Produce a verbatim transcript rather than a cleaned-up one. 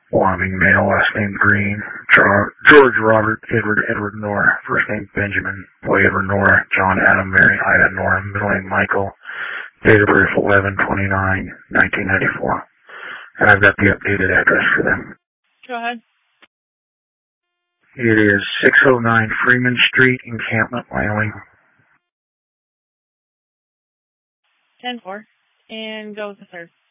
Wyoming male, last name Green. George Robert Edward Edward Nora, first name Benjamin. Boy Edward Nora, John Adam Mary Ida Nora, middle name Michael. Date of birth eleven twenty-nine nineteen ninety-four. And I've got the updated address for them. Go ahead. It is six oh nine Freeman Street, Encampment, Wyoming. ten four. And go with the third.